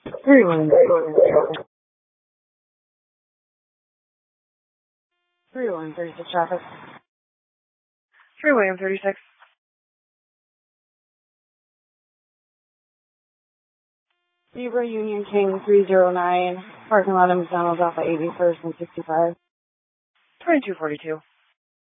3-1-36 traffic. 3-36. Zebra Union King 309, parking lot of McDonald's off of 81st and 65. 2242.